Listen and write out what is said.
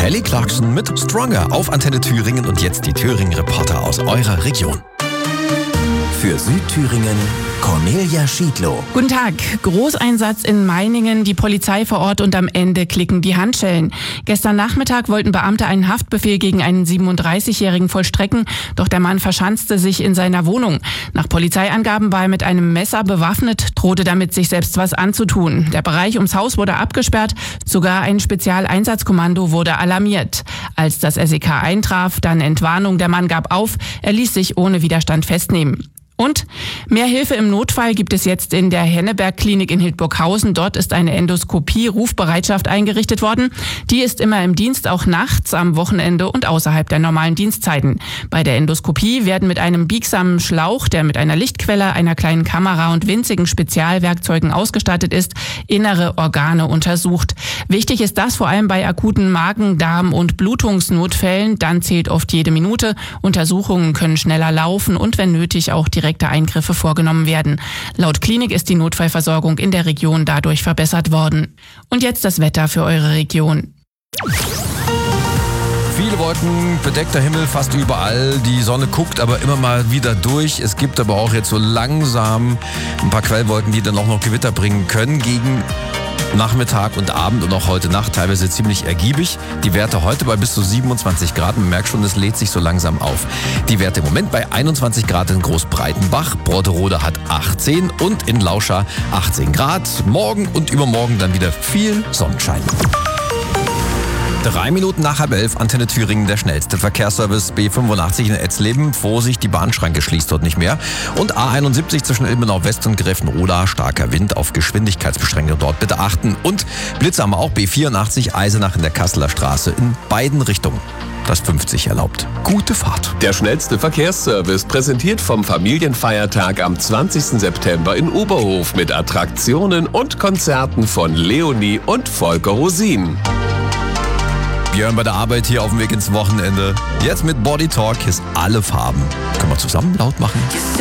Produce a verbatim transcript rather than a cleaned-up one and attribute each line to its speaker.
Speaker 1: Kelly Clarkson mit Stronger auf Antenne Thüringen und jetzt die Thüringen-Reporter aus eurer Region.
Speaker 2: Für Südthüringen Cornelia Schiedlow.
Speaker 3: Guten Tag. Großeinsatz in Meiningen, die Polizei vor Ort und am Ende klicken die Handschellen. Gestern Nachmittag wollten Beamte einen Haftbefehl gegen einen siebenunddreißigjährigen vollstrecken, doch der Mann verschanzte sich in seiner Wohnung. Nach Polizeiangaben war er mit einem Messer bewaffnet, drohte damit, sich selbst was anzutun. Der Bereich ums Haus wurde abgesperrt, sogar ein Spezialeinsatzkommando wurde alarmiert. Als das S E K eintraf, dann Entwarnung, der Mann gab auf, er ließ sich ohne Widerstand festnehmen. Und mehr Hilfe im Notfall gibt es jetzt in der Henneberg-Klinik in Hildburghausen. Dort ist eine Endoskopie-Rufbereitschaft eingerichtet worden. Die ist immer im Dienst, auch nachts, am Wochenende und außerhalb der normalen Dienstzeiten. Bei der Endoskopie werden mit einem biegsamen Schlauch, der mit einer Lichtquelle, einer kleinen Kamera und winzigen Spezialwerkzeugen ausgestattet ist, innere Organe untersucht. Wichtig ist das vor allem bei akuten Magen-, Darm- und Blutungsnotfällen. Dann zählt oft jede Minute. Untersuchungen können schneller laufen und wenn nötig auch direkt Eingriffe vorgenommen werden. Laut Klinik ist die Notfallversorgung in der Region dadurch verbessert worden. Und jetzt das Wetter für eure Region.
Speaker 1: Viele Wolken, bedeckter Himmel fast überall. Die Sonne guckt aber immer mal wieder durch. Es gibt aber auch jetzt so langsam ein paar Quellwolken, die dann auch noch Gewitter bringen können gegen Nachmittag und Abend und auch heute Nacht teilweise ziemlich ergiebig. Die Werte heute bei bis zu siebenundzwanzig Grad. Man merkt schon, es lädt sich so langsam auf. Die Werte im Moment bei einundzwanzig Grad in Großbreitenbach. Brotterode hat achtzehn und in Lauscha achtzehn Grad. Morgen und übermorgen dann wieder viel Sonnenschein. Drei Minuten nach halb elf, Antenne Thüringen, der schnellste Verkehrsservice B fünfundachtzig in Etzleben. Vorsicht, die Bahnschranke schließt dort nicht mehr. Und A einundsiebzig zwischen Ilmenau West und Gräfenroda, starker Wind, auf Geschwindigkeitsbeschränkungen dort bitte achten. Und Blitze haben wir auch B vierundachtzig, Eisenach in der Kasseler Straße in beiden Richtungen. Das fünfzig erlaubt. Gute Fahrt.
Speaker 4: Der schnellste Verkehrsservice, präsentiert vom Familienfeiertag am zwanzigsten September in Oberhof mit Attraktionen und Konzerten von Leonie und Volker Rosin.
Speaker 1: Björn bei der Arbeit hier auf dem Weg ins Wochenende. Jetzt mit Body Talk ist alle Farben. Können wir zusammen laut machen?